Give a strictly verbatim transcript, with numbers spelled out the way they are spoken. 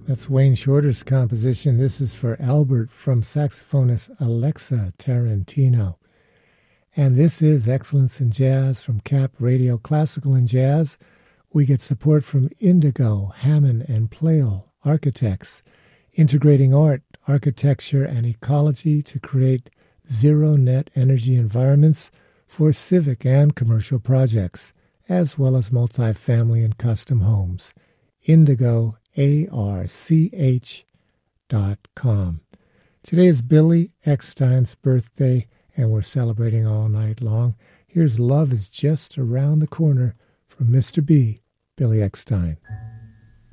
That's Wayne Shorter's composition. This is for Albert from saxophonist Alexa Tarantino. And this is Excellence in Jazz from Cap Radio Classical and Jazz. We get support from Indigo, Hammond and Plale Architects, integrating art, architecture, and ecology to create zero-net energy environments for civic and commercial projects, as well as multifamily and custom homes. Indigo, A R C H dot com. Today is Billy Eckstine's birthday, and we're celebrating all night long. Here's Love is Just Around the Corner from Mister B, Billy Eckstine.